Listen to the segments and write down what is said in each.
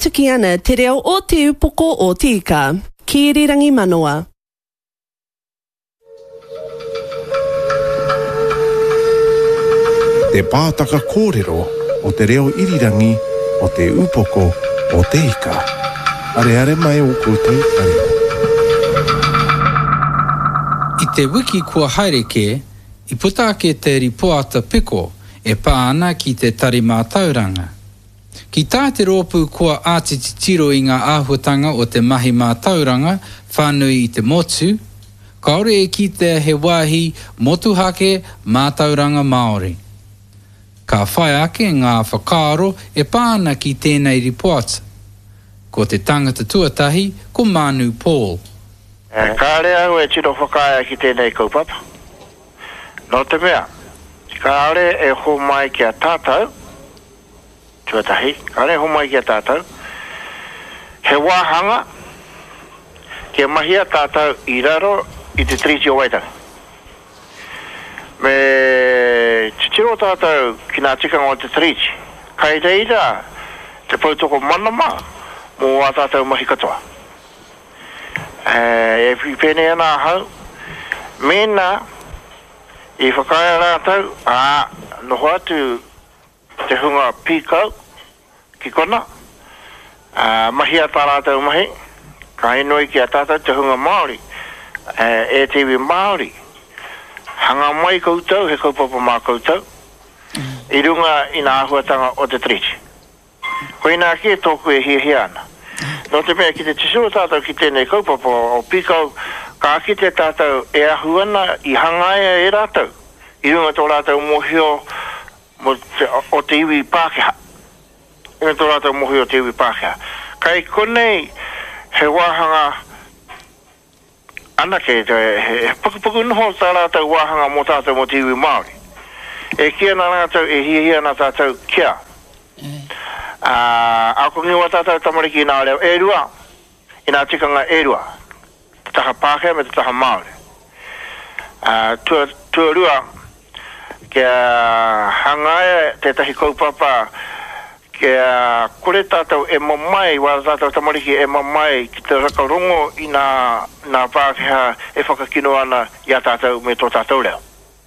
tuki ana te reo o te upoko o Tika. Ki irirangi manoa. Te pātaka kōrero o te reo irirangi o te upoko o Tika. Are mai o koutou areko. I te wiki kua haereke, I puta ake te ripoata piko e pā ana ki te tarima tauranga. Ki tā te rōpū kua ātititiro I ngā āhuatanga o te mahi mā tauranga, whānui I te motu, kaore e ki te he wāhi motuhake mā tauranga Māori. Ka whai ake ngā whakaaro e pā ana ki tēnei ripoata. Ko te tangata tuatahi, ko Manu Paul. Ka rea au e tino whakaia ki tēnei kaupapa. No te mea, ka are e ho mai ki a tātou, tuatahi, ka are ho mai ki a tātou, he wāhanga, ke mahia tātou I raro I te trisi o waitanga. Me titiro tātou ki nā tikanga o te trisi, kai reira te pautoko manama mō wā tātou mahi katoa. E pene ana hau, mena, I whakaia rātau, noho atu te hunga pīkau ki kona. Mahi a tā rātau mahi, ka inoi ki a tātou te hunga Māori, e tewi Māori. Hanga mai koutou, he kaupapa mā koutou, I runga I nā ahuatanga o te triti. Koe nā ki e tōku e hia ana. No te mea ki te tisua tātou ki tēnei kaupapa o pīkau, ka ki te tātou e ahuana I hangaia e rātou. I runga tō rātou mohio o te iwi Pākehā. I runga tō rātou mohio o te iwi Pākehā. Kai konei he wāhanga anake, he pukupuku noho tā rātou wāhanga mō tātou mō te iwi Māori. E kia nā rātou e hia nā tātou kia. Ako ngiwa tātou tamariki I nā reo e rua, I nā tikanga e rua. Te taha Pākehā me te taha Māori. Tua rua, kia hangaia te tahi kaupapa, kia kore tātou e mamai, wā tātou tamariki e mamai, ki te rakarongo I nā Pākehā e whakakino ana I a tātou me tō tātou reo.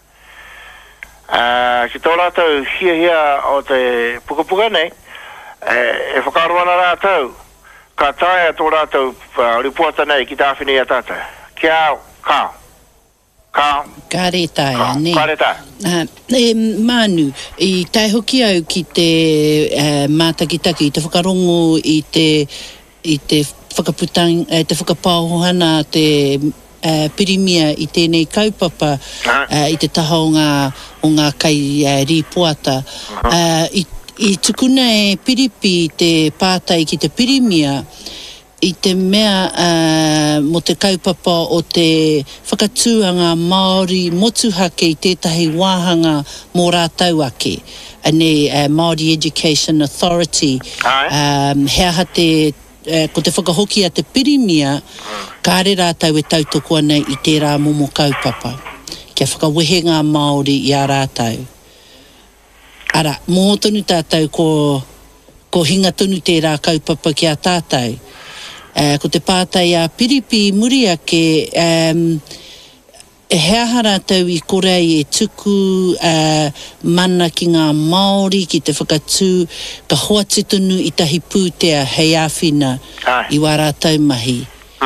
Ki tō rātou hia o te pukapuka nei, e whakaroana rātou, ka taia tō rātou ripoata nei ki tāwhine a tātou. Kia au, kāo. Ka re taia, ne. Ka re taia. Manu, I tai hoki au ki te mātakitaki, te whakarongo I te whakaputang, te whakapauhana, te pirimia I tēnei kaupapa, I te taha o ngā kai ripoata. I tukuna e piripi te pātai ki te pirimia, I te mea mo te kaupapa o te whakatūanga Māori motuhake I tētahi wāhanga mō rātau ake. Ane Māori Education Authority. He aha ko te whakahoki a te pirimia, kāre rātau e tautoko ana I tērā momo kaupapa. Kia whakawehenga Māori I a rātau. Ara, mō tonu tātou ko hinga tonu tērā kaupapa ki a tātou. Ko te pātai a piripi muri ake, e hea rātou I korei e tuku mana ki ngā Māori ki te whakatū, ka hoati tonu I tahi pūtea hei āwhina I wā rātou mahi.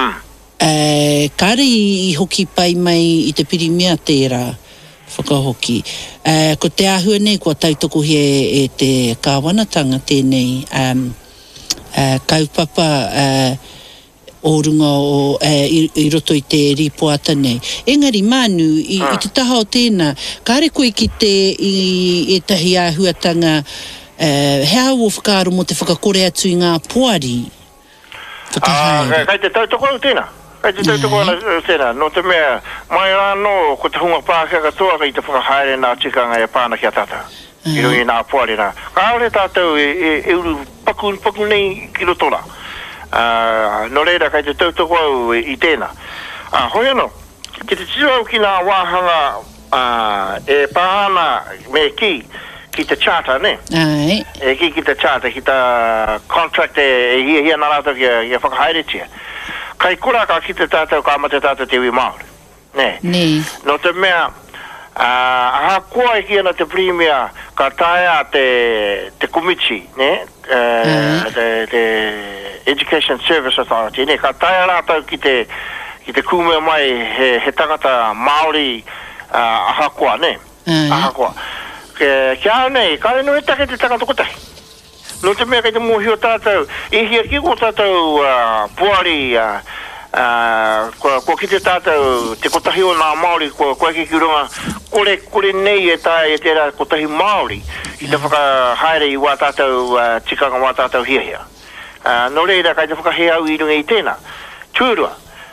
Kāre I hoki pai mai I te pirimia tērā whakahoki. Ko te āhua nei, kua tautoko he e te kāwanatanga tēnei kaupapa o runga I roto I te ripoata nei. Engari, Manu, I te taha o tēnā, kāre koe ki te I tahi āhuatanga, he au o whakaaro mo te whakakore atu I ngā poari? Kai te tautoko o tēnā. Kai te tautoko o tēnā. No te mea, mai rāno, ko te hunga Pākehā katoa kai te whakahaere nā tikanga e pāna ki a tātou. I rungi nā poari nā. Kāore tātou e uru paku nei ki roto rā. No reira kai te tautoko au I tēnā. Hoi anō, ki te tiro au ki nā wāhanga e pāna me ki ki te charter, ne? Ai. Ki te charter, ki ta contract hia nā rātou ki whakahaeretia. Kai kura ka ki te tātou ka mate tātou te iwi Māori. Ne? Ne. No te mea, aha kua ki ana te premier ka taia te komiti, ne? The Education Service Authority, ne? Ka taia rātou ki te kumea mai he tangata Māori aha kua, ne? Aha kua. Kia nei, ka reno e take te tangata kotai. No te mea kai te mohio tātou, i hia ki ko tātou puari, ko ki te tātou, te kotahi o nā Māori, ko ki runga, kore nei e tae e tērā kotahi Māori, i te whakahaere i wā tātou, tikanga wā tātou hia. No reira, kai te whakahea au i runga i tēnā. Tūrua,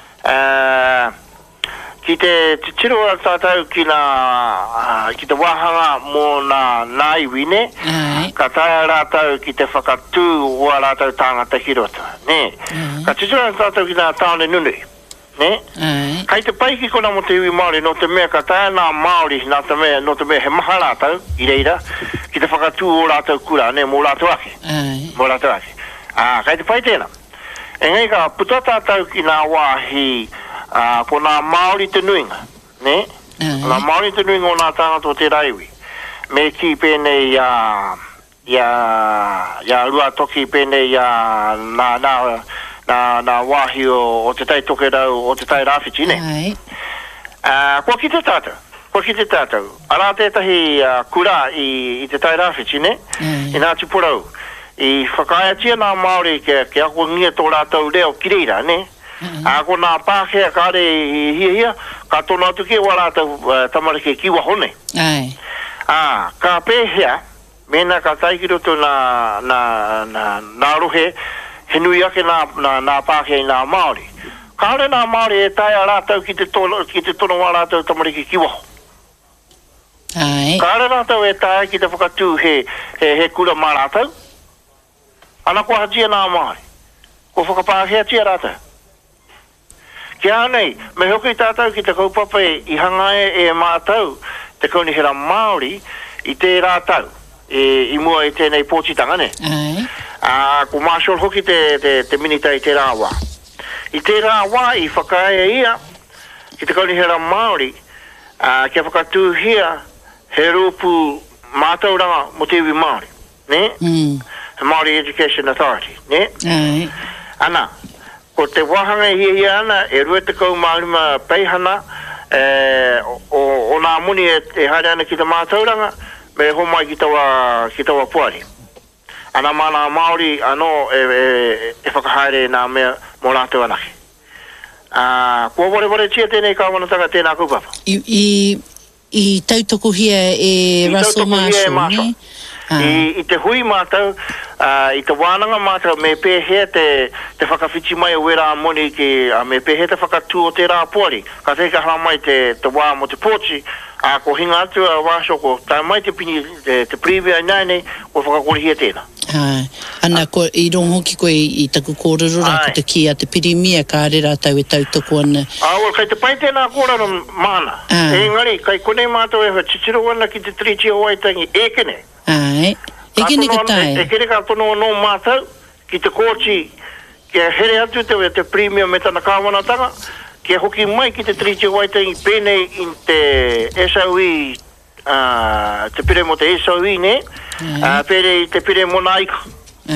ki te tiroa tātou ki te wāhanga mō nā iwi, ne? Ka taia rātou ki te whakatū ua rātou tāngata hirota, ne? Ka tiroa tātou ki nā tāone nunui, ne? Kai te pai ki kona mo te iwi Māori, no te mea ka taia nā Māori, no te mea he maha rātou, i reira, ki te whakatū o rātou kura, ne? Mō rātou ake. Mō rātou ake. Kai te pai tēnā. E ngai ka puta tātou ki nā wāhi, ko nā Māori te nuinga, ne? Nā Māori te nuinga o nā tāngata o te raiwi. Me ki pēnei rua toki pēnei nā wāhi o te tai toke rau, o te tai rāwhiti, ne? Kua ki te tātou. Arā tētahi kura i te tai rāwhiti, ne? I nā tiporau. I whakaatia nā Māori ke ako ngia tō rātou reo ki reira, ne? Ko nā pākea kāre i hia, ka tōna atu ke wā rātou tamarike ki wahone. Ka pēhea, mena ka taikiroto nā rohe, he nui ake nā pākea i nā Māori. Kāre nā Māori e taia rātou ki te tono wā rātou tamarike ki waho. Kāre rātou e taia ki te whakatū he kura mā rātou. Ana kua hatia nā Māori. Ko whakapākea tia rātou. Kia nei, me hoki tātou ki te kaupapa i hangae e mātou, te kaunihera Māori, i te rātau, i mua i tēnei pōtitanga, ne? Ko Marshall hoki te minita i te rāwā. I te rāwā i whakaea ia, ki te kaunihera Māori, kia whakatū hia, he rūpu mātauranga mo te iwi Māori, ne? Māori Education Authority, ne? Ana, ko te wahanga hia ana, e rua te kau mārima peihana, o nā muni e haere ana ki te mātauranga, me homai ki tawa puari. Ana mana Māori anō e whakahaere nā mea mō rātou anake. Kua wore tia tēnei kāwanatanga tēnā kaupapa? I tautoko hia e Russell Marshall, ne? I te hui mātou, i te wānanga mātou, me pēhea te whakawhiti mai o wera moni ki, me pēhea te whakatū o te rā puari. Ka te kahara mai te wā mo te pōchi, ko hinga atu a wāsho ko tai mai te pini, te preview nei nei, ko whakakori hia tēnā. Ana ko i rongo ki koe i taku kōrero rā ko te kia te pirimia ka are rātau e tautoko ana. Kai te pai tēnā kōrero mana. Engari, kai konei mātou e titiro ana ki te triti o waitangi, ekene. E kene ka tai. E kene ka tono no mātou, ki te kōchi, kia here atu te premium me tana kāwanatanga, kia hoki mai ki te triti o waitangi pēnei i te SOE, te pire mo te SOE, ne? Te pire mo nā ika.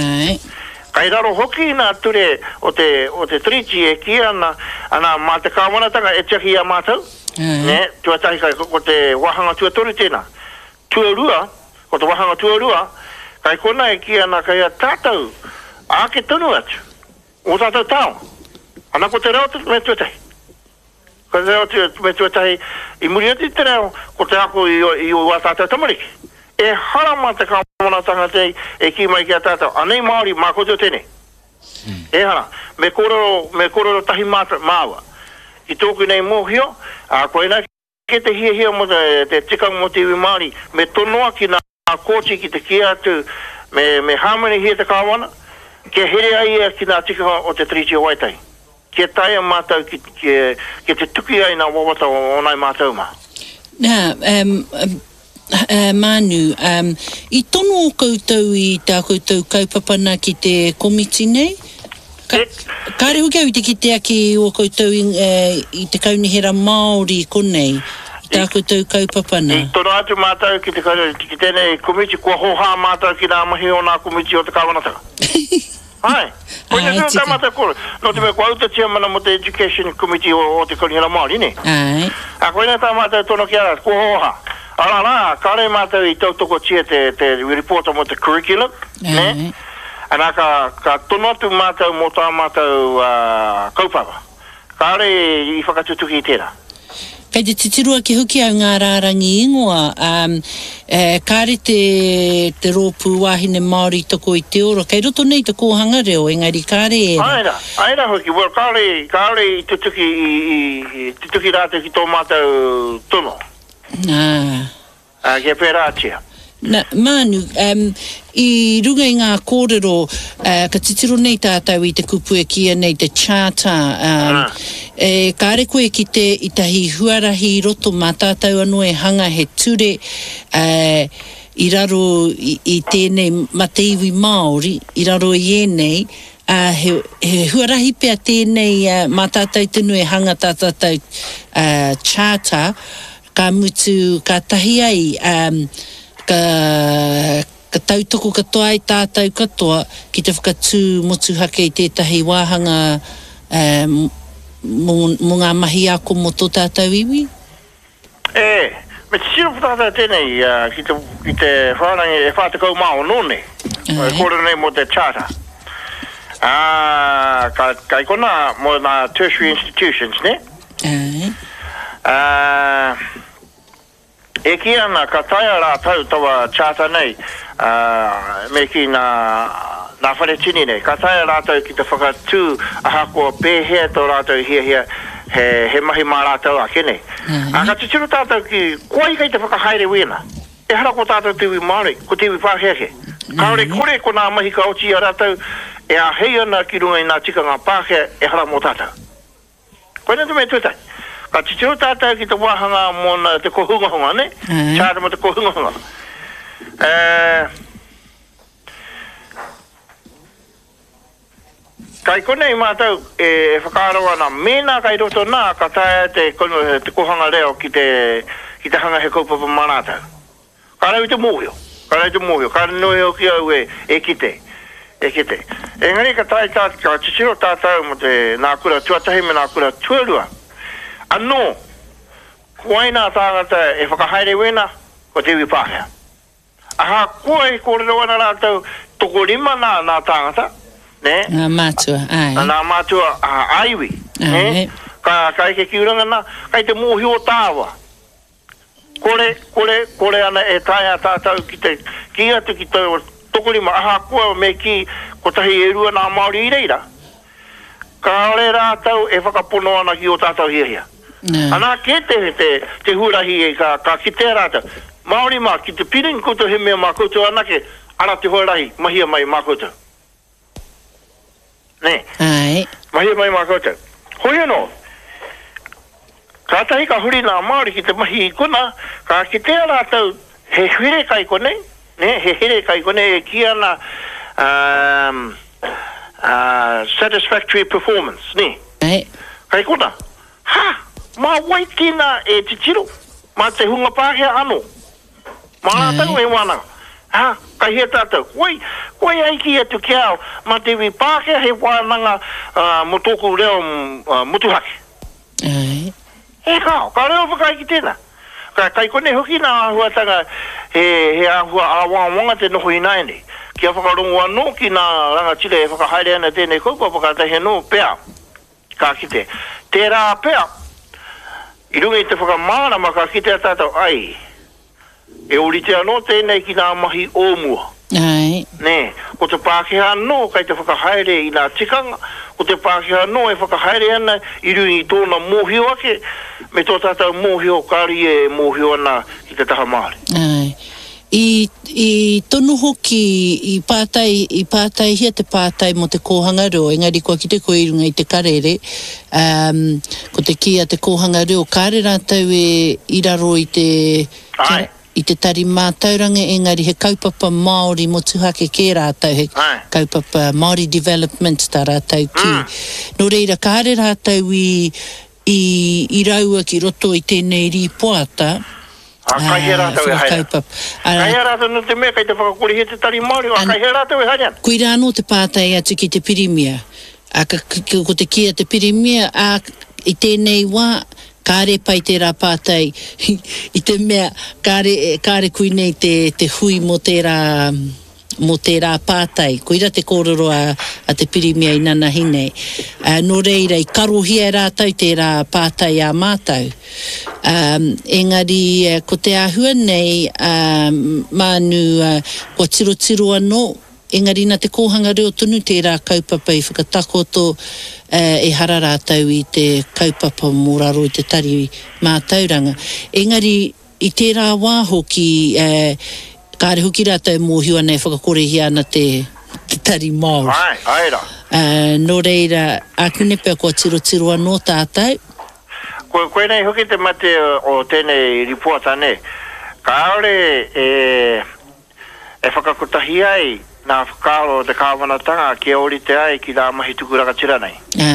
Kai raro hoki nā ture o te triti e kia ana mā te kāwanatanga e tiaki a mātou, ne? Tuatahi kai ko te wahanga tuatoru tēnā. Tuarua, ko te wahanga tuarua, kai kona e kia ana kai a tātou, ake tonu atu, o tātou tāo. Ana ko te reo me tuatahi. Ko te reo me tuatahi, i muri ati te reo, ko te ako i o tātou tamariki. E harama te kāwanatanga te e ki mai ki a tātou. Anei Māori, mā koto tēne. E hara, me kororo tahi māua. I tōku nei mōhio, koe nā ke te hia mo te tikanga mo te iwi Māori, me tonoa ki nā kōti ki te kia atu, me harmony hia te kāwana, ke here ai ki nā tikanga o te triti o waitai. Ke taia mātou ke te tuki ai nā wawata o nai mātou mā. Nā, Manu, I tono o koutou I tā koutou kaupapana ki te komiti nei? Kāre hoki au I te kite aki o koutou I te kaunihera Māori konei? I tā koutou kaupapana? I tono atu mātau ki tēnei komiti, kua hoha mātau ki nā mahi o nā komiti o te kawanataka. Ai, koe te tū tamata kore. No te mea kua uta chairmana mo te Education Committee o te kaunihera Māori, ne? Ai. A koe nā tamata tono ki ara, kua hoha. Ara nā, kāre mātou I tautoko tia te reporta mo te curriculum, ne? Ana ka tono atu mātou mo tā mātou kaupapa. Kāre I whakatutuki I tērā. Kei te titirua ki huki au ngā rārangi ingoa, kāre te rōpū wāhine Māori toko I te ora, kei roto nei te kōhanga reo, engari kāre era. Aira hoki, well, kāre I tutuki rātou ki tō mātou tono. Kia pērā atia. Manu, I runga I ngā kōrero, ka titiro nei tātou I te kupu e kia nei te charter, kāre koe ki te I tahi huarahi roto mā tātou anō e hanga he ture, I raro I tēnei mateiwi Māori, I raro I enei, he huarahi pia tēnei mā tātou tunu e hanga tātou charter, ka mutu, ka tahi ai, ka tautoko katoa I tātou katoa ki te whakatū motu hake I tētahi wāhanga mo ngā mahi ako mo tō tātou iwi? Me te siro tātou tēnei ki te whārangi e whātakau māo nōne. Kōrero nei mo te charter. Kai kona mo nā tertiary institutions, ne? E ki ana ka taia rātau tawa charter nei, me ki nā wharetini nei, ka taia rātau ki te whakatū aha kua pēhea tō rātau hia he mahi mā rātau ake nei. Ka titiru tātau ki, kua I kai te whakahaere wena, e hara ko tātau tiwi Māori, ko tiwi Pākehake. Kaore kore ko nā mahi ka oti a rātau, e a hei ana ki runga I nā tika ngā Pākehā, e hara mō tātau. Koe nā te mea tūtai. Ka titiru tātou ki te wāhanga mō te kohungahunga, ne? Tātou mo te kohungahunga. Kai konei mātou e whakaarawa nā mēnā kai roto nā ka taia te kohanga reo ki te hanga he kaupapa manātau. Ka rau te mōhio. Ka nui o ki au e kite. Engari ka taia ka titiru tātou mo te nā kura tuatahi me nā kura tuarua. Anō, koe nā tāngata e whakahaere wena, ko te Pākehā. Aha, koe kōrero ana rātou toko rima nā tāngata, ne? Nā mātua, ai. Nā mātua aiwi, ne? Ka eke kiuranga nā, kai te mōhio tāwa. Kore ana e taia tātou ki atu ki toko rima. Aha, koe me ki, ko tahi e rua nā Māori I reira. Ka ole rātou e whakapono ana ki o tātou hia. Ana ke te hurahi e ka kite rātou. Māori mā, ki te piring koutou he mea mā koutou anake, ara te horahi, mahia mai mā koutou. Ne? Ai. Mahia mai mā koutou. Hoi anō, ka tahi ka huri nā Māori ki te mahi I kuna, ka kite rātou he here kai kone, ne? He here kai kone e ki ana satisfactory performance, ne? Ai. Kai kuna, mā waitina e titiro, mā te hunga Pākehā anō. Mā rātau e wānanga. Kai hea tātou, koe aiki atu ki au, mā te wi Pākehā he wānanga mo tōku reo mutuhake. Ai. Ka reo whakaiki tēnā. Kai kone hoki nā ahuatanga he ahua awāwanga te noho I nāene. Kia whakarongo anō ki nā ranga tire e whakahaere ana tēnei koupa whakatahi anō pēa. Ka kite. Tērā pēa. I runga I te whakamāna ma ka kite a tātou ai. E orite anō tēnei ki nā mahi ōmua. Ai. Ne, ko te Pākehā anō kai te whakahaere I nā tikanga, ko te Pākehā anō e whakahaere ana I runga I tōna mōhio ake, me tō tātou mōhio kāri e mōhio ana ki te taha Māori. Ai. I tonu hoki I pātai hia te pātai mo te kōhanga reo, engari kua ki te koe I runga I te karere, ko te kia te kōhanga reo, kāre rātau I raro I te I te tari mātauranga, engari he kaupapa Māori mo tuhake kē rātau, he kaupapa Māori Development tā rātau ki. Nō reira, ka hare rātau i raua ki roto i tēnei ripoata. Kai he rātau e haia. Kai he rātau no te mea, kai te whakakuri he te tari Māori, kai he rātau e haia. Kui rāno te pātai atu ki te pirimia. Ko te kia te pirimia, i tēnei wā, kāre pai tērā pātai, i te mea, kāre kui nei te hui mo tērā pātai. Koira te kōrero a te pirimia i nana hinei. Nō reira, i karohia rātau tērā pātai a mātau. Engari, ko te āhua nei, mānu, ko tiro anō, engari nā te kōhanga reo tonu tērā kaupapa i whakatakoto e hara rātau i te kaupapa mō raro i te tari mātauranga. Engari, i tērā wā hoki, kāre hoki rātau mōhio ana e whakakorehi ana te tari Māori. Aira. Nō reira, a kunepea kua tiro anō tātou. Koe nei hoki te mate o tēnei ripoata ne. Kāore e whakakutahi ai nā whakaro te kāwanatanga ki ori te ai ki rā mahi tukuraka tira nei.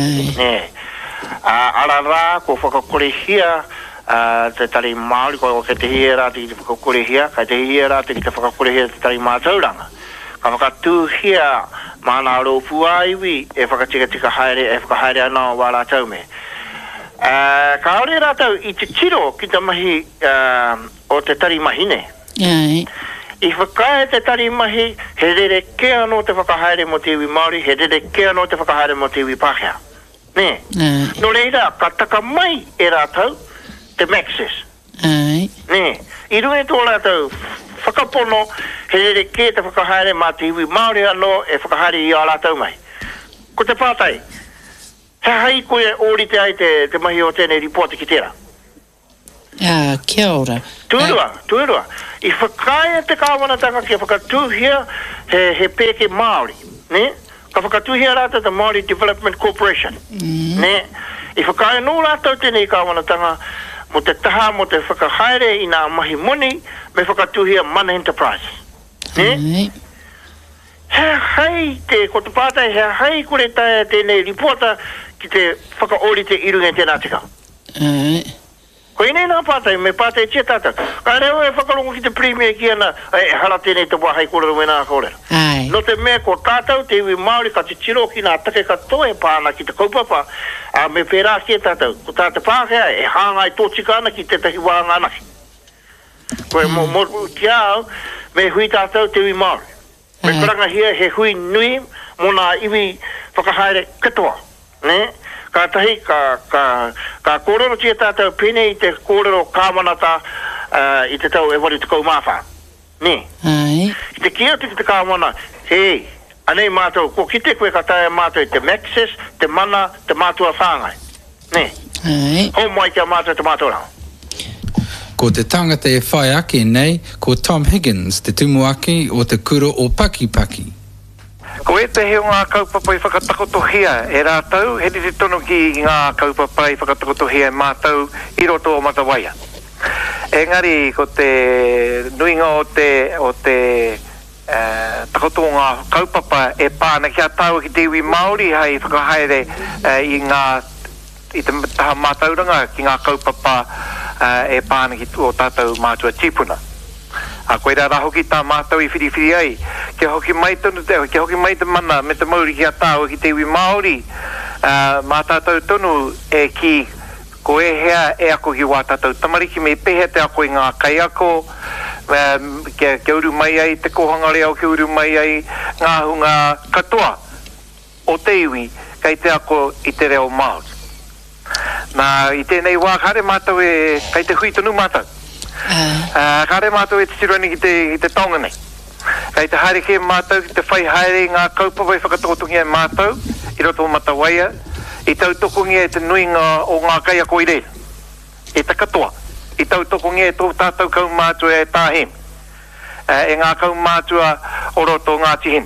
Ara rā, ko whakakorehia te tari Māori, ko ke te hiera te ki te whakakorehia, kai te hiera te ki te whakakorehia te tari mātauranga. Ka whakatūhia mana rōpua iwi e whakatika haere, e whakahaere anō wā rātau me. Ka ore rātau i te tiro ki te mahi o te tari mahine. I whakae te tari mahi, he rere ke anō te whakahaere mo te iwi Māori, he rere ke anō te whakahaere mo te iwi Pākehā. Nō reira, ka taka mai e rātau te Maxis. I rungi tō rātau whakapono, he rere ke te whakahaere ma te iwi Māori anō e whakahaere i a rātau mai. Ko te pātai, he hai koe ori te ai te mahi o tēnei ripoata ki tērā. Kia ora. Tuirua. I whakaia te kāwanatanga ki whakatūhia he pēke Māori. Ka whakatūhia rātou te Māori Development Corporation. I whakaia nō rātou tēnei kāwanatanga mo te taha mo te whakahaere i nā mahi moni me whakatūhia Mana Enterprise. He hai te koto pātai, he hai kore tae tēnei ripoata ki te whakaori te irunga tēnā tika. Ko inei nā pātai, me pātai tia tātou. Ka reo e whakarongo ki te premier ki ana, hara tēnei te wahai kōrero me nā kōrero. No te mea ko tātou, te iwi Māori ka te tiro ki nā take katoe pāna ki te kaupapa, me pērā ki tātou. Ko tātou Pākehā, e hāngai tōtika ana ki te tahi wāanga anaki. Koe mo ki au, me hui tātou te iwi Māori. Me karanga hia he hui nui mo nā iwi whakahaere katoa. Ka tahi, ka kōrero tia tātou pene i te kōrero kāwanata i te tau e wari te kaumāwha. I te kia te kāwana, hei, anei mātou, ko kite koe ka tae mātou i te Maxis, te mana, te mātua whāngai. Ho mai kia mātou te mātou rao. Ko te tangata e whai ake nei, ko Tom Higgins, te tumuaki o te kuro o Pakipaki. Ko e te heo ngā kaupapa i whakatakotohia e rātau, he te tono ki ngā kaupapa i whakatakotohia e mātou i roto o Matawaia. Engari, ko te nuinga o te takoto ngā kaupapa e pāna ki a tau ki te iwi Māori hei whakahaere i te taha mātauranga ki ngā kaupapa e pāna ki o tātou mātua tīpuna. A koe rā hoki tā mātau i whiriwhiri ai, ke hoki mai te mana me te mauri ki a tāu ki te iwi Māori, mā tātou tonu e ki koe hea e ako ki wā tātou tamariki me pehe te ako i ngā kai ako, ke uru mai ai, te kohangare au ke uru mai ai, ngā hunga katoa o te iwi, kei te ako i te reo Māori. Nā, i tēnei wā kare mātau e, kei te hui tonu mātau. Kare mātou e te tironi ki te tonga nei. Kei te haere ke mātou ki te whai haere ngā kaupapa i whakatokotongi e mātou i roto o Matawaia i tau tokongi e te nuinga o ngā kai a koe reira. E te katoa. I tau tokongi e tō tātou kau mātua e tāhem. E ngā kau mātua o roto ngā tihin.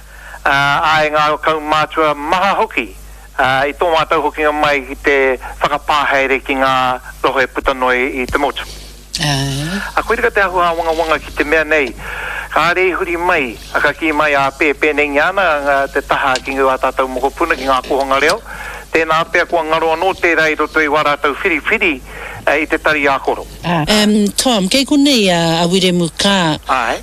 E ngā kau mātua maha hoki. I tō mātou hoki ngā mai ki te whakapāhaere ki ngā rohe putanoi i te motu. A koe rika te ahua wanga ki te mea nei. Ka rei huri mai, a ka ki mai a pepe nei ngana, te taha ki ngā tātou mokopuna ki ngā kohanga reo. Tēnā pēr kua ngaro anō tērā I roto I warātou whiri I te tari ākoro. Tom, kei konei a wiremu kā.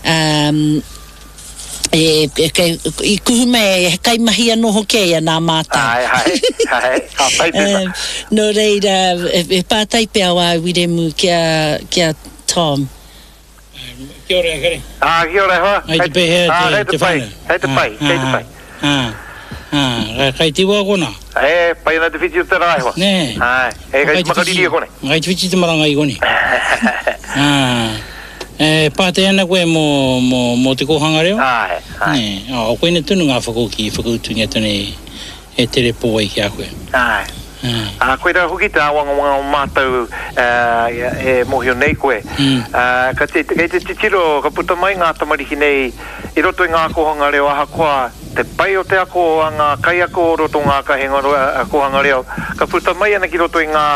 I kuhume he kai mahi anō hokei nā mātā. Ai. Ka pai tēnā. No reira, e pātai pēr a wiremu kia Tom. Kia ora, kare. Kia ora, hoa. Ai te pehea te whana. Hei te pai. Kai tiwa kona. Pai na te whiti o te rai hoa. Ne. Kai te makariri kone. Kai te whiti te maranga I kone. Pātai ana koe mō te kohanga reo? Ne. O koe ne tunu ngā whakauki whakautu ngia tune e tere pōai ki a koe. Koe rā hoki tā wanga o mātou e mohio nei koe. Kei te titiro, ka puta mai ngā tamariki nei, I roto I ngā kohanga reo aha koa, te pai o te ako a ngā kai ako o roto ngā kahenga kohanga reo. Ka puta mai ana ki roto I ngā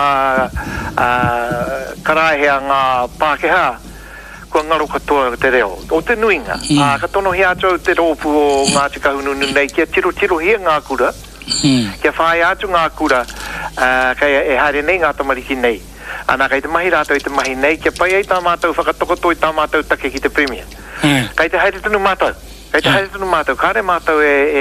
karahea ngā Pākehā, kua ngaro katoa te reo. O te nuinga. Ka tono hea atau te rōpu o ngā te kahununu nei, kia tiro hia ngā kura. Kia whae atu ngā kura, kai e haere nei ngā tamariki nei. Ana kai te mahi rātou I te mahi nei, kia pai ei tā mātou whakatokoto I tā mātou take ki te premier. Kai te haere tunu mātou. Kare mātou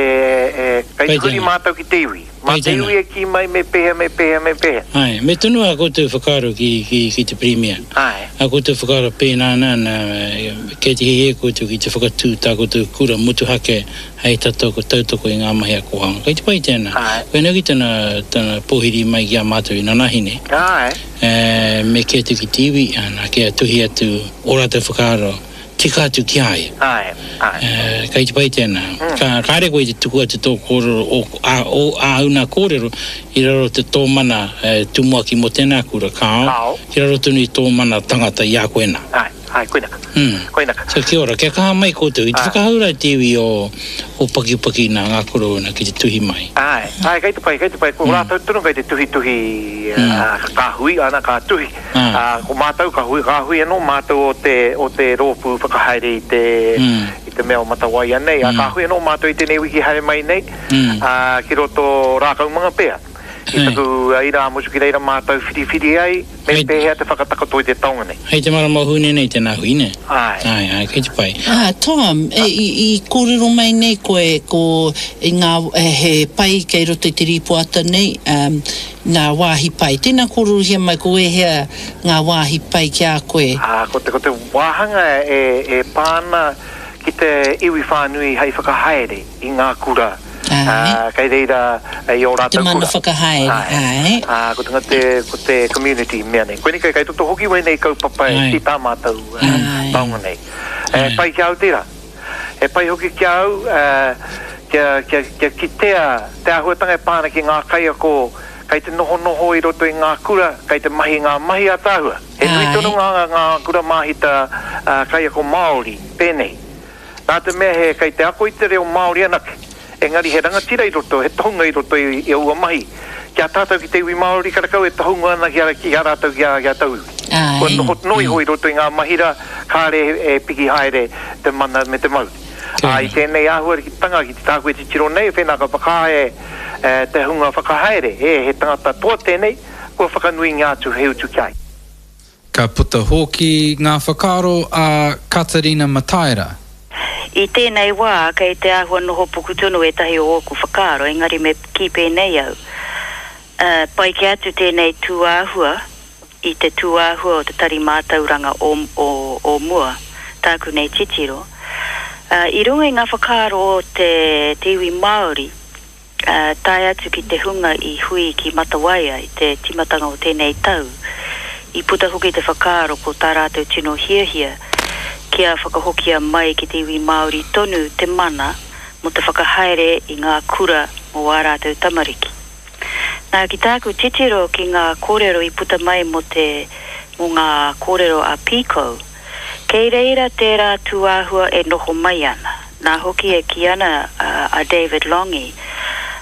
kai te huri mātou ki te iwi. Mā te iwi e ki mai me peha. Ai, me tunu a koutou whakaro ki te premier. Ai. A koutou whakaro pēnā nana, kei te hehe koutou ki te whakatū tā koutou kura mutu hake hei tatoko tautoko I ngā mahi a kohanga. Kei te pai tēnā. Koe nau ki tana pohiri mai ki a mātou I nanahine. Ai. Me kei tu ki te iwi, ana kei a tuhi atu ora te whakaro. Tika atu ki ai. Kai te pai tēnā. Ka re koe te tuku atu tō kōrero o una kōrero I raro te tō mana tumuaki mo tēnā kura kāo. Ki raro tunu I tō mana tangata I a koena. Ai, koinaka. So kia ora, kia kaha mai koutou. I te whakahaura te iwi o paki nā ngā korona ki te tuhi mai. Ai, kei te pai. Ko rātou tunu kai te tuhi ka hui, ana ka tuhi. Ko mātou ka hui anō mātou o te rōpu whakahaere I te mea o matawai anei. Ka hui anō mātou I te nei wiki haere mai nei. Ki roto rākau mga pēa. I taku ira musu ki reira mātou whiri ai, me pēhea te whakatakato I te taonga nei. Hei te marama hune nei tēnā hui ne? Ai, kei te pai. Tom, I kōrero mai nei koe ko ngā he pai kei roto I te ripoata nei, ngā wāhi pai. Tēnā kōrero hia mai koe hea ngā wāhi pai ki a koe. Ko te wāhanga e pāna ki te iwi whānui hei whakahaere I ngā kura. Kai reira I o rātou kura. Te mana whakahaere. Ko te community mea nei. Koe ni kai toto hoki wai nei kaupapa ki tā mātou taonga nei. Pai ki au tira. Pai hoki ki au kia kitea te ahuatanga pāna ki ngā kai ako kai te noho I roto I ngā kura, kai te ngā mahi a tāhua. He nui tono ngā kura mahita kai ako Māori, pēnei. Nā te mea he kai te ako I te reo Māori anake. Engari he rangatira I roto, he tohunga I roto I ua mahi. Kia tātou ki te iwi Māori karakau e tohunga ana ki a rātou ki a tau. Ko noi hoi roto I ngā mahira, kāre e piki haere te mana me te mau. I tēnei āhua ki tanga ki te tāku e te tiro nei, whenā ka whakae te hunga whakahaere, he tangata toa tēnei, kua whakanui ngā tu heu tu kiai. Ka puta hoki ngā whakaro a Katarina Mataira. I tēnei wā, kei te āhua noho pukutunu e tahi o oku whakaro, engari me ki pēnei au. Pai ki atu tēnei tū āhua, I te tū āhua o te tari mātauranga o mua, tāku nei titiro. I runga I ngā whakaro o te iwi Māori, tai atu ki te hunga I hui ki Matawaia, I te timatanga o tēnei tau. I puta hoki te whakaro ko tā rātou tino hia, kia whakahokia mai ki te iwi Māori tonu te mana mo te whakahaere I ngā kura mo wā rātou tamariki. Nā ki tāku titiro ki ngā kōrero I puta mai mo ngā kōrero a Piko, kei reira tērā tū āhua e noho mai ana. Nā hoki e ki ana a David Longi,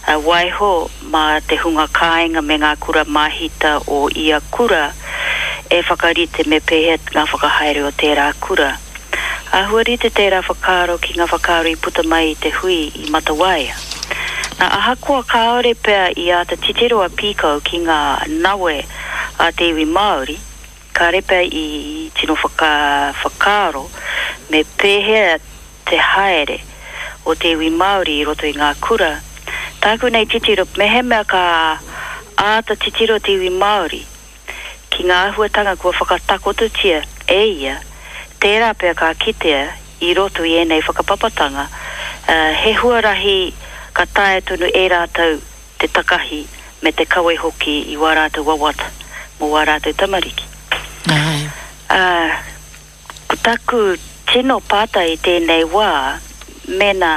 waiho ma te hunga kāinga me ngā kura mahita o ia kura, e whakarite me pehe ngā whakahaere o tērā kura. Ahua rite tērā whakaro ki ngā whakaro I puta mai I te hui I Matawaia. Nā ahakoa kaore pea I a ta titero a pīkau ki ngā nawe a te iwi Māori, ka repea I tino whakaro me pehe te haere o te iwi Māori I roto I ngā kura. Tāku nei titiro mehe mea ka āta titiro te iwi Māori ki ngā ahuatanga kua whakatakotutia e ia, tērā pea ka kitea I roto I enei whakapapatanga, he huarahi ka tae tunu e rātau te takahi me te kawe hoki I wārātau wawata, mo wārātau tamariki. Ko taku tino pāta I tēnei wā, mena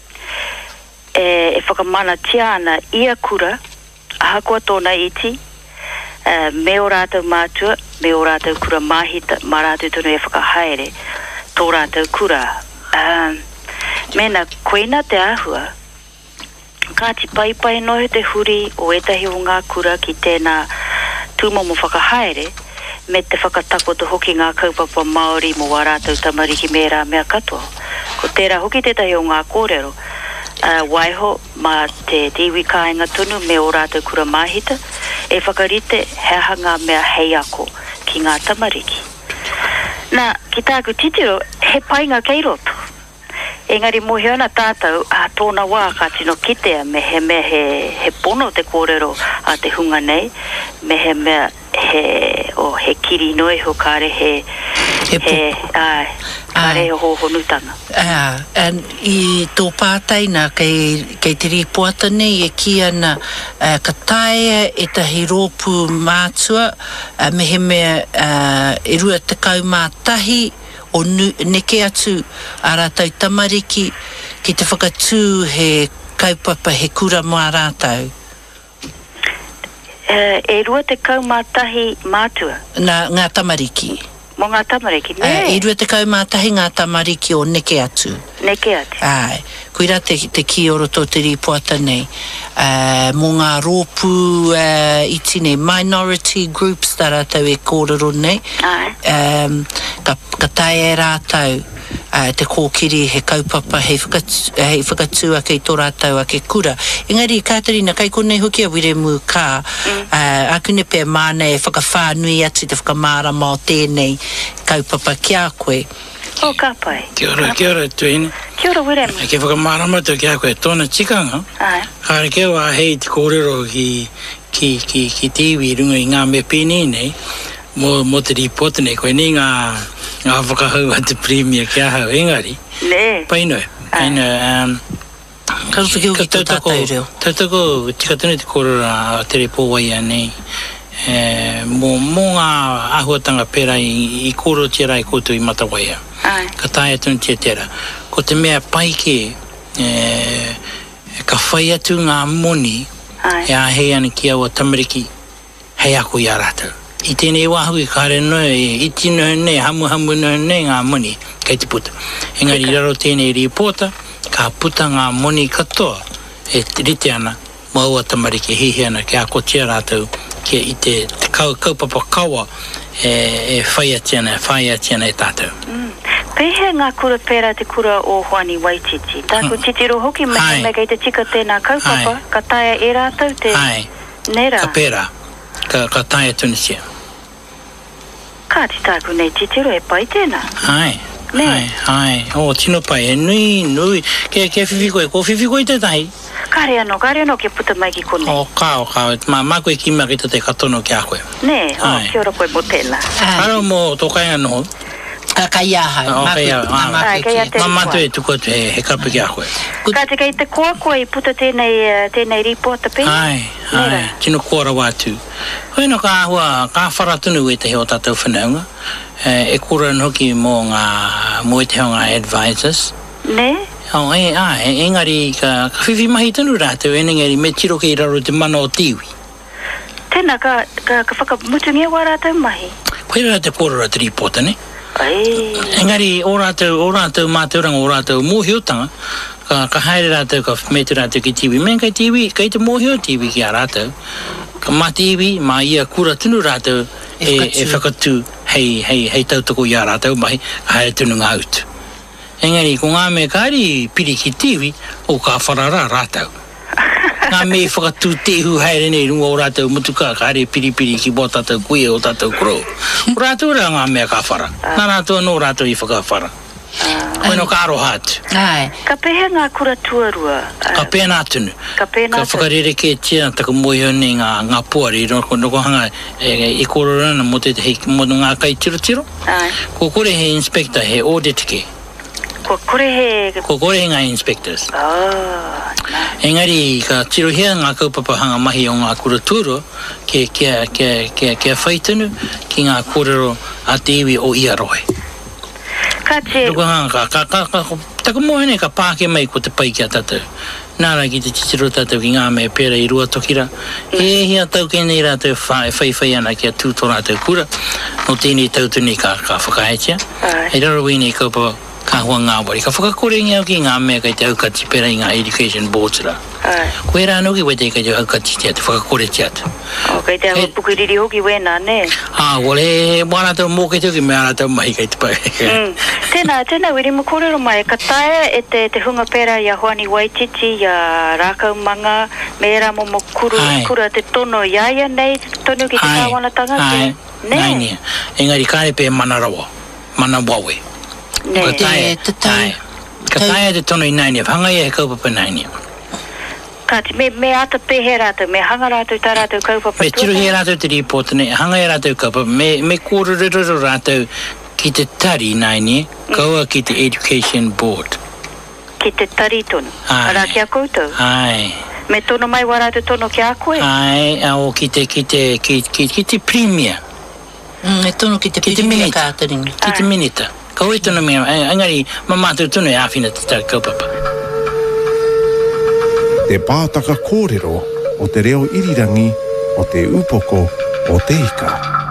e whakamana tiana ia kura, ahakoa tōna iti, me o rātau mātua, me o rātau kura māhita, mā rātau tonu e whakahaere, tō rātau kura. Mena, koina te ahua, kāti paipai nohe te huri o etahi o ngā kura ki tēnā tūmomo whakahaere, me te whakatakoto hoki ngā kaupapa Māori mo wā rātau tamariki me rā mea katoa. Ko tērā hoki tētahi o ngā kōrero, waiho ma te iwi kāinga tunu me o rātau kura māhita, e whakarite hea ngā mea hei ako ki ngā tamariki. Nā, ki tāku titiro, he painga kei roto. Engari mohi ana tātou a tōna wā ka tino kitea me he pono te kōrero a te hunga nei, me he mea he kiri noi ho kare kare ho honutanga. I tō pātaina kei te ripoata nei e ki ana ka tae e tahi rōpu mātua me he mea e rua te kau mātahi o neke atu a rātau tamariki ki te whakatū he kaupapa he kura mā rātau. E rua te kau mātahi mātua? Ngā tamariki. Mo ngā tamariki, ne? E rua te kau mātahi ngā tamariki o neke atu. Neke atu. Ai, koira te ki oro tō te ripoata nei. Mo ngā rōpu itine minority groups tā rātau e kōrero nei. Ai. Ka tae e rātau te kōkiri he kaupapa hei whakatua kei tō rātau a ke kura. Engari, Katerina, kai konei hoki a wire mu kā, akune pē māne e whakawhānui atu te whakamāra mā tēnei kaupapa ki a koe. O, ka pai. Kia ora, tuine. Kia ora, wire mu. Ke whakamāra mā ki a koe, tōna tikanga. Ai. Hare keo a hei te kōrero ki te iwi runga I ngā me pēnei nei, mo te ripota nei, koe nei ngā whakahau a te premier ki a hau, engari. Ne. Painoi. Ka ruwhiki hoki tō tātou reo. Tautako, tika tunu te kōrora te repo waia nei, mō ngā ahuatanga pera I kōro tērā I koutou I Matawaia. Ai. Ka tae tunu tia tērā. Ko te mea paike, ka whai atu ngā moni, e a hei ana ki aua tamariki, hei ako I a rātau. I tēnei wāhui kāre noe, I tino nei, hamu noe nei ngā moni, kei te puta. Engari raro tēnei ripota, ka puta ngā moni katoa, e rite ana, maua tamariki hihi ana, ki a kotia rātau, ki I te kaupapa kawa, e whai atiana e tātou. Pehe ngā kura pērā te kura o Hoani Waititi. Tāku titiro hoki me kei te tika tēnā kaupapa, ka taia e rātau te nera. Ka pērā, ka taia tunesia. Kāti tāku nei titiro e pai tēnā. Ai. O, tino pai, e nui. Ke whiwhikoi, ko whiwhikoi te tahi? Kare ano ke puta mai ki kone. O, kao. Mā koe ki maki te katono ki a koe. Ne, kia ora koe mo tēnā. Aro mo tō kai anō. Ka iaha. Mamatu e tuko atu he kapu ki a koe. Ka te kei te koa I puta tēnei ripota pe? Ai, tino kōra wātu. Hoi no ka ahua, ka wharatunu e te heo tātou whanaunga. E kura hoki mō ngā te heo ngā advisors. Ne? Engari ka whiwhi mahi tunu rātou, engari me tiro kei raro te mana o tiwi. Tēnā ka whakamutungia wā rātou mahi? Koe rā te kōrora te ripota, ne? Engari, o rātou mātauranga, o rātou mōhiotanga, ka haere rātou, ka metu rātou ki tiwi. Men kei te mōhio tiwi ki a rātou. Ka mā tiwi, mā ia kura tunu rātou, e whakatu hei tautoko i a rātau mahi a haere tunu ngā utu. Engari, ko ngā mea kāri piri ki tiwi o ka wharara rātau. Ngā mea whakatū tehu haere nei runga o rātau mutuka kāre piri ki bō tātou kuia o tātou kuro. O rātau rea ngā mea ka whara. Nā rātau no rātau I whakawhara. Koe no ka aroha atu. Ka pehe ngā kura tuarua? Ka pehe nā tunu. Ka whakarere ke tia taka moio nei ngā puari. Noko hanga e kororana mo ngā kai tiro. Ko kore he inspector, he audit ke. Ko kore he ngā inspectors. Engari, ka tirohia ngā kaupapa hanga mahi o ngā kura tuarua kia whaitunu ki ngā kōrero a te iwi o Iarohe. Ruka hanga taka mohe ka pāke mai ko te pai kia tātou. Nāra ki te titiro tātou ki ngā mea pēra I rua tokira. Hia tau ke nei rātou whai ana kia tūto rātou kura. No tēnei tautuni ka whakaetia. Hei raro wini kaupapa ka hua ngā wari. Ka whakakore ngiau ki ngā mea kai te aukati pēra I ngā education boards ra. Koe rā noki wai te kai te aukati te atu, whakakore te atu. Kai te hau pukiriri hoki wēnā, ne? Wale, wāna tau mō kei tau mea rātau mahi kai te pai. Tēnā, wiri mo kōrero mai, ka tae e te hunga pēra I a Hoani Waititi, I a Rākaumanga, me era mo kura te tono iaia nei, tono ki te kāwanatanga, ne? Nai, engari kāre pē mana rawa, mana wawe. Ka tae te tono I naini, hanga ia he kaupapa naini. Kāti, me ata pehe rātou, me hanga rātou tā rātou kaupapa. Me tiru he rātou te report nei, hanga ia rātou kaupapa, me kōrero rātou ki te tari naini, kaua ki te education board. Ki te tari tono? Ara kia koutou? Ai. Me tono mai wa rātou tono kia koe? Ai, au ki te premier. E tono ki te premier kātaringa. Ki te minita. Kaua I tono mea, angari, mamātou tono E āwhina te tā kaupapa. Te pātaka kōrero o te reo irirangi o te upoko o te ika.